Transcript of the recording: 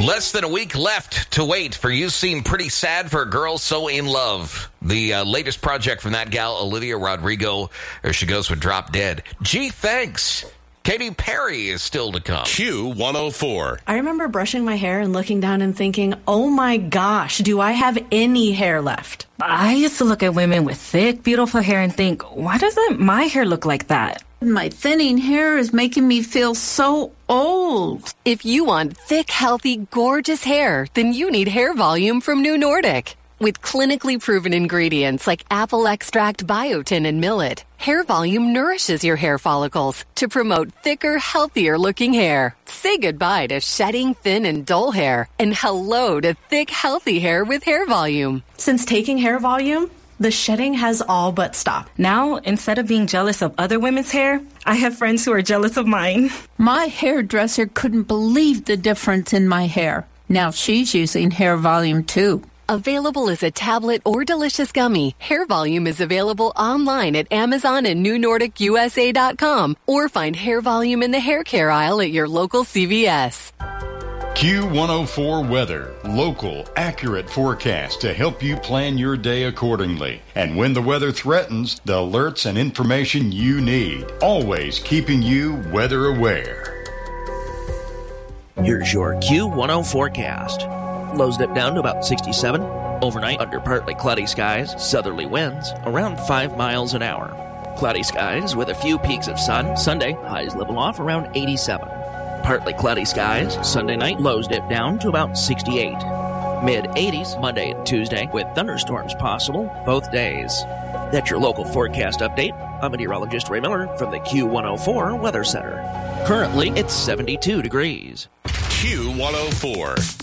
Less than a week left to wait for You Seem Pretty Sad for a Girl So In Love. The latest project from that gal, Olivia Rodrigo. There she goes with Drop Dead. Gee, thanks. Katy Perry is still to come. Q104. I remember brushing my hair and looking down and thinking, oh my gosh, do I have any hair left? I used to look at women with thick, beautiful hair and think, why doesn't my hair look like that? My thinning hair is making me feel so old. If you want thick, healthy, gorgeous hair, then you need Hair Volume from New Nordic. With clinically proven ingredients like apple extract, biotin, and millet, Hair Volume nourishes your hair follicles to promote thicker, healthier-looking hair. Say goodbye to shedding, thin, and dull hair, and hello to thick, healthy hair with Hair Volume. Since taking Hair Volume, the shedding has all but stopped. Now, instead of being jealous of other women's hair, I have friends who are jealous of mine. My hairdresser couldn't believe the difference in my hair. Now she's using Hair Volume too. Available as a tablet or delicious gummy, Hair Volume is available online at Amazon and NewNordicUSA.com, or find Hair Volume in the hair care aisle at your local CVS. Q104 weather. Local, accurate forecast to help you plan your day accordingly. And when the weather threatens, the alerts and information you need. Always keeping you weather aware. Here's your Q10 forecast. Lows dip down to about 67. Overnight, under partly cloudy skies, southerly winds around 5 miles an hour. Cloudy skies with a few peaks of sun. Sunday, highs level off around 87. Partly cloudy skies. Sunday night, lows dip down to about 68. Mid-80s Monday and Tuesday with thunderstorms possible both days. That's your local forecast update. I'm meteorologist Ray Miller from the Q104 Weather Center. Currently, it's 72 degrees. Q104.